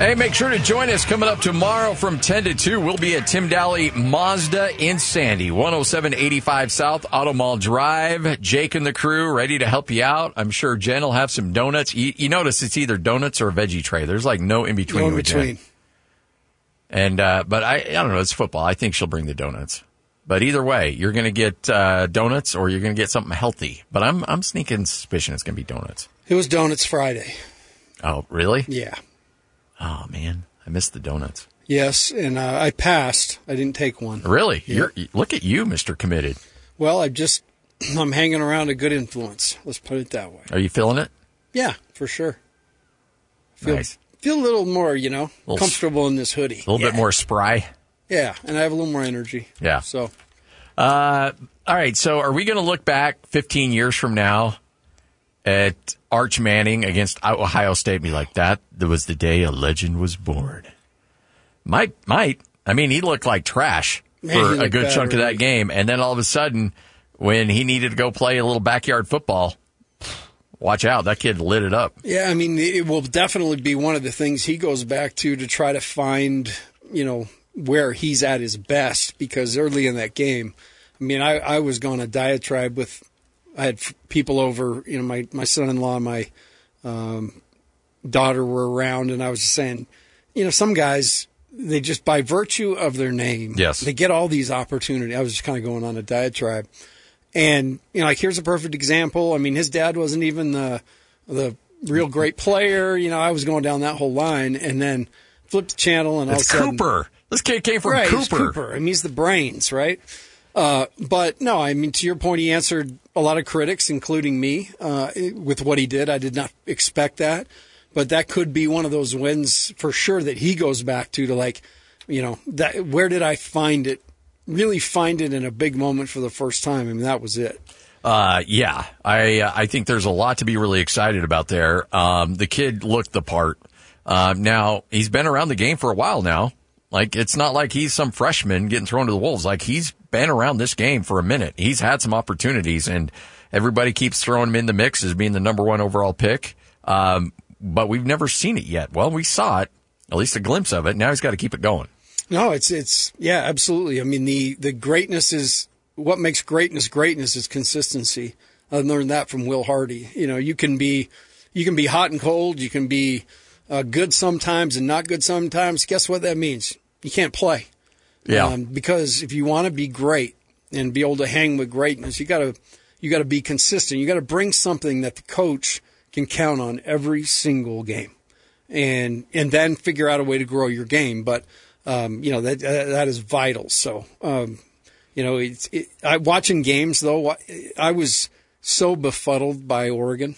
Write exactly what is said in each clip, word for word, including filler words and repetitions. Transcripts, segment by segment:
Hey, make sure to join us coming up tomorrow from ten to two. We'll be at Tim Daly Mazda in Sandy, one oh seven eighty-five South Auto Mall Drive. Jake and the crew ready to help you out. I'm sure Jen will have some donuts. You, you notice it's either donuts or a veggie tray. There's like no in between. No in with between. Jen. And uh, but I, I don't know. It's football. I think she'll bring the donuts. But either way, you're going to get uh, donuts or you're going to get something healthy. But I'm I'm sneaking suspicion it's going to be donuts. It was Donuts Friday. Oh, really? Yeah. Oh, man. I missed the donuts. Yes, and uh, I passed. I didn't take one. Really? Yeah. You're, look at you, Mister Committed. Well, I just, I'm hanging around a good influence. Let's put it that way. Are you feeling it? Yeah, for sure. Feel, Nice. Feel a little more, you know, Little comfortable in this hoodie. A little yeah. bit more spry? Yeah, and I have a little more energy. Yeah. So, Uh, all right, so are we going to look back fifteen years from now at Arch Manning against Ohio State and be like, that was the day a legend was born? Might, might. I mean, he looked like trash Man, for he a looked good bad, chunk of really. that game. And then all of a sudden, when he needed to go play a little backyard football, watch out, that kid lit it up. yeah, I mean, it will definitely be one of the things he goes back to to try to find, you know, where he's at his best, because early in that game, I mean, I, I was going a diatribe with, I had f- people over, you know, my, my son-in-law and my um, daughter were around, and I was just saying, you know, some guys, they just, by virtue of their name, Yes. they get all these opportunities. I was just kind of going on a diatribe. And, you know, like, here's a perfect example. I mean, his dad wasn't even the the real great player. You know, I was going down that whole line, and then flipped the channel, and all It's of a sudden, Cooper. This kid came from right, Cooper. he's Cooper. I mean, he's the brains, right? Uh, but no, I mean, to your point, he answered a lot of critics, including me, uh, with what he did. I did not expect that, but that could be one of those wins for sure that he goes back to, to like, you know, that, where did I find it? Really find it in a big moment for the first time. I mean, that was it. Uh, yeah, I uh, I think there's a lot to be really excited about there. Um, the kid looked the part. Uh, now, he's been around the game for a while now. Like, it's not like he's some freshman getting thrown to the wolves. Like, he's been around this game for a minute. He's had some opportunities, and everybody keeps throwing him in the mix as being the number one overall pick. Um, but we've never seen it yet. Well, we saw it, at least a glimpse of it. Now he's got to keep it going. No, it's, it's, yeah, absolutely. I mean, the, the greatness is, what makes greatness greatness is consistency. I learned that from Will Hardy. You know, you can be, you can be hot and cold. You can be uh, good sometimes and not good sometimes. Guess what that means? You can't play. Yeah. Um, because if you want to be great and be able to hang with greatness, you gotta, you gotta be consistent. You gotta bring something that the coach can count on every single game, and, and then figure out a way to grow your game. But, um, you know, that, uh, that is vital. So, um, you know, it's, it, I, watching games though, I was so befuddled by Oregon.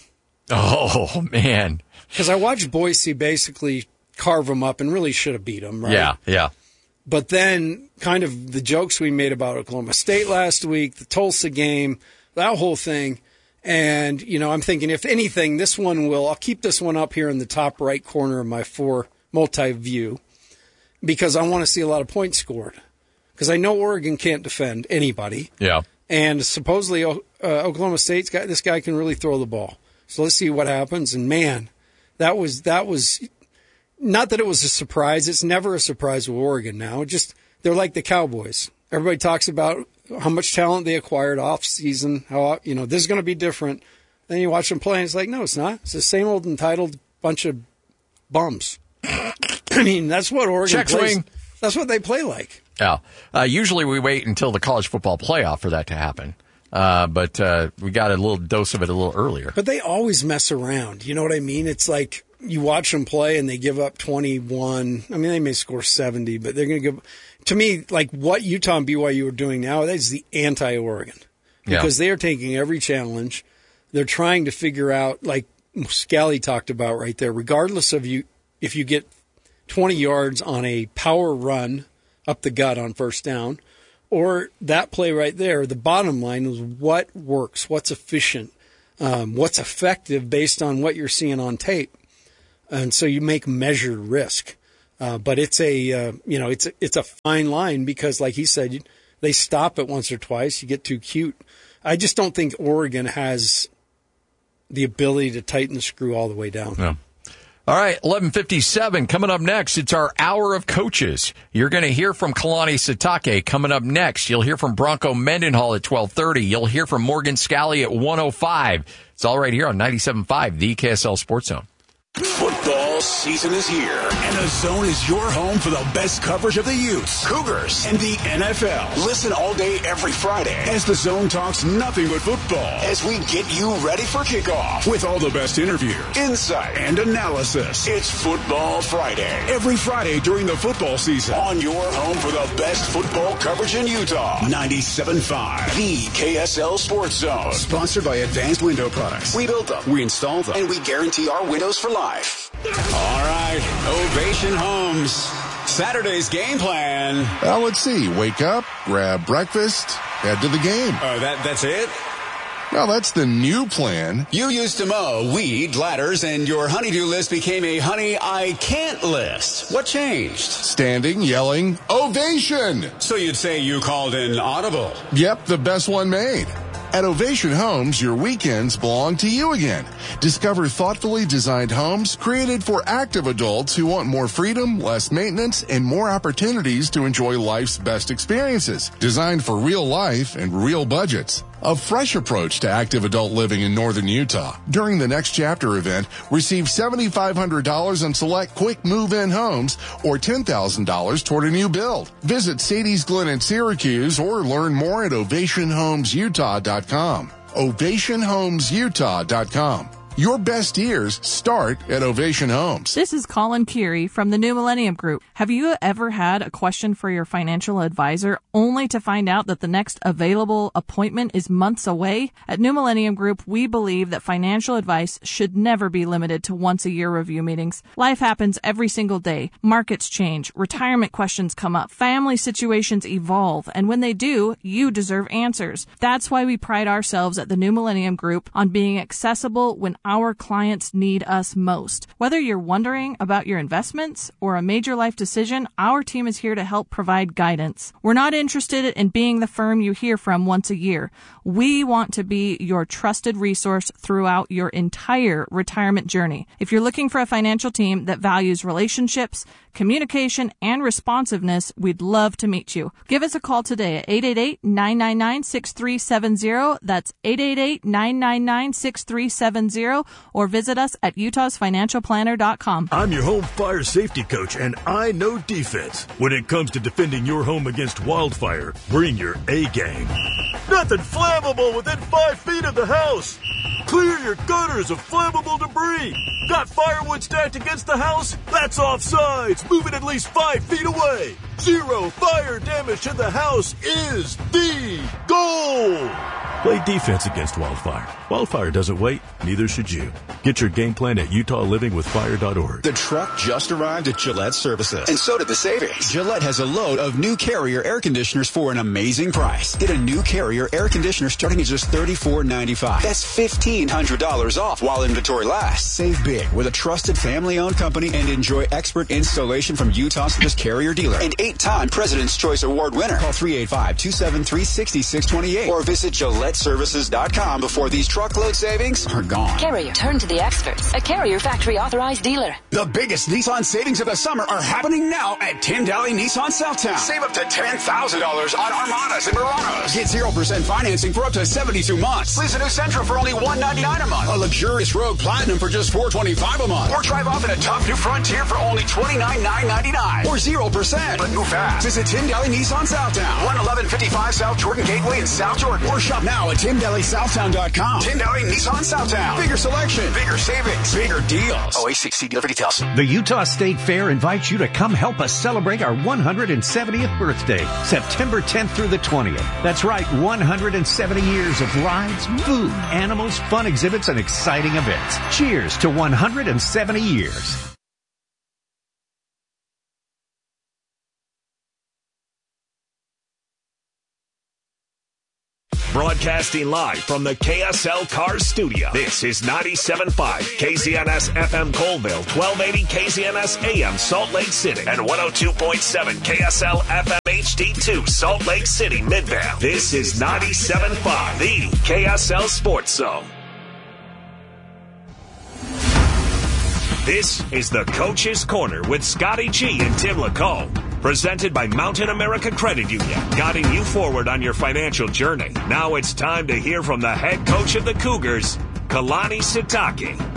Oh, man. Because I watched Boise basically carve them up and really should have beat them, right? Yeah, yeah. But then kind of the jokes we made about Oklahoma State last week, the Tulsa game, that whole thing. And, you know, I'm thinking, if anything, this one will, I'll keep this one up here in the top right corner of my four multi-view, because I want to see a lot of points scored. Because I know Oregon can't defend anybody. Yeah. And supposedly uh, Oklahoma State's got, this guy can really throw the ball. So let's see what happens. And man, that was, that was, not that it was a surprise. It's never a surprise with Oregon now. It just, they're like the Cowboys. Everybody talks about how much talent they acquired off season, how, you know, this is going to be different. Then you watch them play and it's like, no, it's not. It's the same old entitled bunch of bums. I mean, that's what Oregon Check plays. swing. That's what they play like. Yeah. Uh, usually we wait until the college football playoff for that to happen. Uh, but uh, we got a little dose of it a little earlier. But they always mess around. You know what I mean? It's like you watch them play and they give up twenty-one. I mean, they may score seventy, but they're going to give. To me, like what Utah and B Y U are doing now, that's the anti-Oregon. Because Yeah. they are taking every challenge. They're trying to figure out, like Scally talked about right there, regardless of you, if you get twenty yards on a power run up the gut on first down, or that play right there, the bottom line is what works, what's efficient, um, what's effective based on what you're seeing on tape. And so you make measured risk. Uh, but it's a, uh, you know, it's a, it's a fine line because, like he said, you, they stop it once or twice. You get too cute. I just don't think Oregon has the ability to tighten the screw all the way down. Yeah. All right, eleven fifty-seven coming up next. It's our Hour of Coaches. You're going to hear from Kalani Sitake coming up next. You'll hear from Bronco Mendenhall at twelve thirty. You'll hear from Morgan Scally at one oh five. It's all right here on ninety-seven point five, the K S L Sports Zone. Football season is here, and the Zone is your home for the best coverage of the Utes, Cougars, and the N F L. Listen all day every Friday as the Zone talks nothing but football as we get you ready for kickoff with all the best interviews, insight, and analysis. It's Football Friday, every Friday during the football season on your home for the best football coverage in Utah. ninety-seven point five, the K S L Sports Zone. Sponsored by Advanced Window Products. We build them, we install them, and we guarantee our windows for life. All right, Ovation Homes. Saturday's game plan. Well, let's see. Wake up, grab breakfast, head to the game. Uh, that that's it? Well, that's the new plan. You used to mow, weed, ladders, and your honeydew list became a honey I can't list. What changed? Standing, yelling, Ovation! So you'd say you called in audible. Yep, the best one made. At Ovation Homes, your weekends belong to you again. Discover thoughtfully designed homes created for active adults who want more freedom, less maintenance, and more opportunities to enjoy life's best experiences. Designed for real life and real budgets. A fresh approach to active adult living in northern Utah. During the Next Chapter event, receive seven thousand five hundred dollars on select quick move-in homes or ten thousand dollars toward a new build. Visit Sadie's Glen in Syracuse or learn more at ovation homes utah dot com. ovation homes utah dot com. Your best years start at Ovation Homes. This is Colin Keary from the New Millennium Group. Have you ever had a question for your financial advisor only to find out that the next available appointment is months away? At New Millennium Group, we believe that financial advice should never be limited to once-a-year review meetings. Life happens every single day. Markets change. Retirement questions come up. Family situations evolve. And when they do, you deserve answers. That's why we pride ourselves at the New Millennium Group on being accessible when our clients need us most. Whether you're wondering about your investments or a major life decision, our team is here to help provide guidance. We're not interested in being the firm you hear from once a year. We want to be your trusted resource throughout your entire retirement journey. If you're looking for a financial team that values relationships, communication, and responsiveness, we'd love to meet you. Give us a call today at eight eight eight, nine nine nine, six three seven zero. That's eight eight eight, nine nine nine, six three seven zero. Or visit us at utahs financial planner dot com. I'm your home fire safety coach, and I know defense. When it comes to defending your home against wildfire, bring your A-game. Nothing flammable within five feet of the house. Clear your gutters of flammable debris. Got firewood stacked against the house? That's offsides. Move it at least five feet away. Zero fire damage to the house is the goal. Play defense against wildfire. Wildfire doesn't wait, neither should you. Get your game plan at utah living with fire dot org. The truck just arrived at Gillette Services, and so did the savings. Gillette has a load of new Carrier air conditioners for an amazing price. Get a new Carrier air conditioner starting at just thirty-four ninety-five. That's fifteen hundred dollars off while inventory lasts. Save big with a trusted family-owned company and enjoy expert installation from Utah's largest Carrier dealer and eight-time President's Choice Award winner. Call three eight five, two seven three, six six two eight or visit gillette services dot com before these truckload savings are gone. Carrier, turn to the experts. A Carrier factory authorized dealer. The biggest Nissan savings of the summer are happening now at Tim Daly Nissan Southtown. Save up to ten thousand dollars on Armadas and Muranos. Get zero percent financing for up to seventy-two months. Lease a new Sentra for only one ninety-nine a month. A luxurious Rogue Platinum for just four twenty-five a month. Or drive off in a tough new Frontier for only twenty-nine nine ninety-nine. Or zero percent. But move fast. Visit Tim Daly Nissan Southtown. one eleven fifty-five South Jordan Gateway in South Jordan. Or shop now at tim daly southtown dot com. Tim Daly Nissan Southtown. Bigger selection. Bigger savings. Bigger deals. O A C C dealer for details. The Utah State Fair invites you to come help us celebrate our one hundred seventieth birthday, September tenth through the twentieth. That's right, one hundred seventy years of rides, food, animals, fun exhibits, and exciting events. Cheers to one hundred seventy years. Broadcasting live from the K S L Cars Studio. This is ninety-seven point five K Z N S F M Colville, twelve eighty K Z N S A M Salt Lake City, and one oh two point seven K S L F M H D two Salt Lake City, Midvale. This is ninety-seven point five, the K S L Sports Zone. This is the Coach's Corner with Scotty G and Tim LaComb. Presented by Mountain America Credit Union, guiding you forward on your financial journey. Now it's time to hear from the head coach of the Cougars, Kalani Sitake.